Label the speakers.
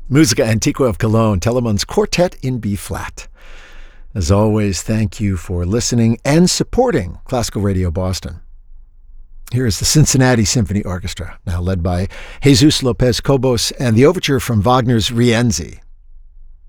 Speaker 1: Musica Antiqua of Cologne, Telemann's Quartet in B-flat. As always, thank you for listening and supporting Classical Radio Boston. Here is the Cincinnati Symphony Orchestra, now led by Jesus Lopez Cobos, and the overture from Wagner's Rienzi.